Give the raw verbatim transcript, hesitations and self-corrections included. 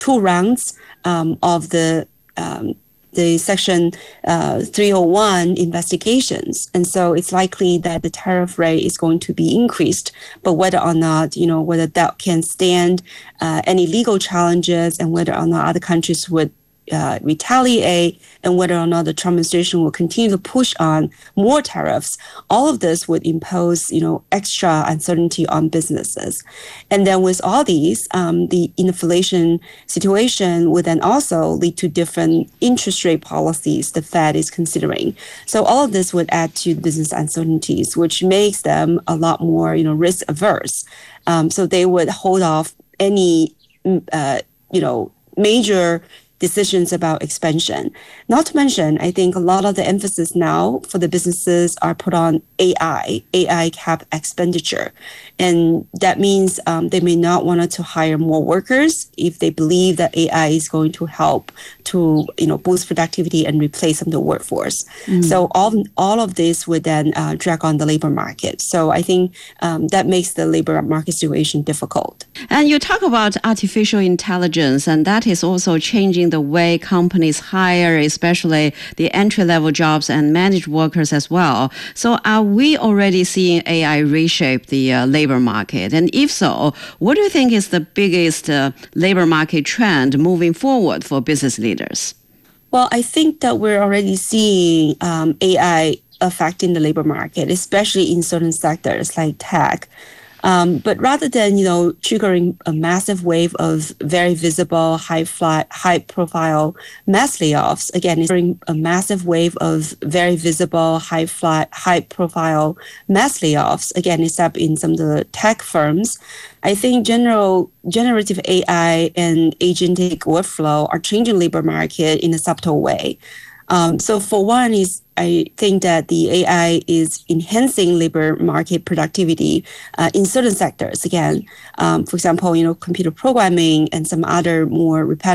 two rounds um, of the um, the Section uh, three oh one investigations. And so it's likely that the tariff rate is going to be increased, but whether or not, you know, whether that can stand uh, any legal challenges and whether or not other countries would Uh, retaliate and whether or not the Trump administration will continue to push on more tariffs, all of this would impose, you know, extra uncertainty on businesses. And then with all these, um, the inflation situation would then also lead to different interest rate policies the Fed is considering. So all of this would add to business uncertainties, which makes them a lot more, you know, risk averse. Um, so they would hold off any, uh, you know, major decisions about expansion. Not to mention, I think a lot of the emphasis now for the businesses are put on A I, A I cap expenditure. And that means um, they may not want to hire more workers if they believe that A I is going to help to, you know, boost productivity and replace some of the workforce. Mm. So all, all of this would then uh, drag on the labor market. So I think um, that makes the labor market situation difficult. And you talk about artificial intelligence, and that is also changing the way companies hire, especially the entry-level jobs and managed workers as well. So are we already seeing A I reshape the uh, labor market? And if so, what do you think is the biggest uh, labor market trend moving forward for business leaders? Well, I think that we're already seeing um, A I affecting the labor market, especially in certain sectors like tech. Um, but rather than, you know, triggering a massive wave of very visible, high fly, high profile mass layoffs, again, it's triggering a massive wave of very visible, high fly, high profile mass layoffs, again, except in some of the tech firms. I think general generative A I and agentic workflow are changing labor market in a subtle way. Um, so for one is, I think that the A I is enhancing labor market productivity uh, in certain sectors. Again, um, for example, you know, computer programming and some other more repetitive